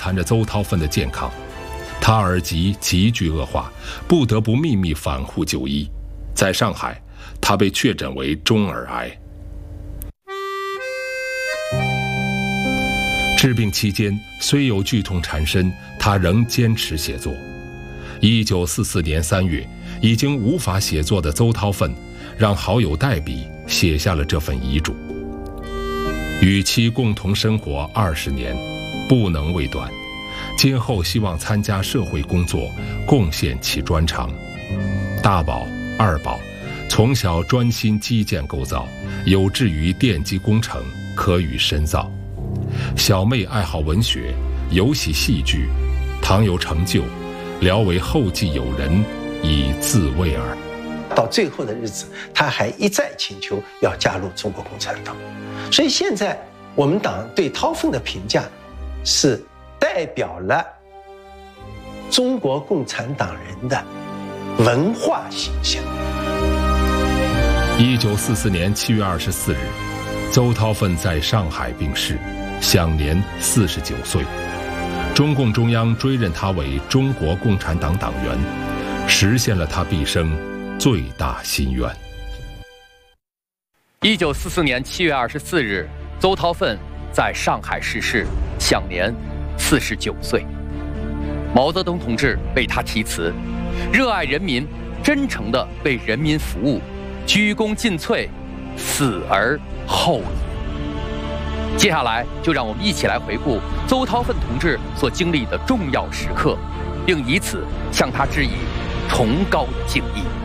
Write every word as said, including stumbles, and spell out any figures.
缠着邹韬奋的健康，他耳疾急剧恶化，不得不秘密返沪就医。在上海，他被确诊为中耳癌。治病期间，虽有剧痛缠身，他仍坚持写作。一九四四年三月，已经无法写作的邹韬奋，让好友代笔写下了这份遗嘱：与妻共同生活二十年，不能未短。今后希望参加社会工作，贡献其专长。大宝、二宝从小专心基建构造，有志于电机工程，可与深造。小妹爱好文学，尤喜戏剧，倘有成就，聊为后继有人，以自慰耳。 到最后的日子，他还一再请求要加入中国共产党。所以现在我们党对韬奋的评价是代表了中国共产党人的文化形象。 一九四四年七月二十四日，邹韬奋在上海病逝，享年四十九岁。中共中央追认他为中国共产党党员，实现了他毕生最大心愿。 一九四四年七月二十四日，邹韬奋在上海逝世，享年四十九岁。毛泽东同志为他题词：热爱人民，真诚地为人民服务，鞠躬尽瘁，死而后已。接下来，就让我们一起来回顾邹韬奋同志所经历的重要时刻，并以此向他致以崇高的敬意。